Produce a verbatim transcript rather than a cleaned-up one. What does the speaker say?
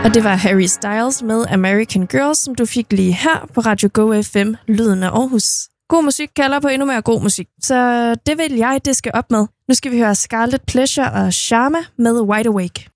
Og det var Harry Styles med American Girls, som du fik lige her på Radio Go F M, Lyden af Aarhus. God musik kalder på endnu mere god musik, så det vil jeg, det skal op med. Nu skal vi høre Scarlet Pleasure og Sharma med Wide Awake.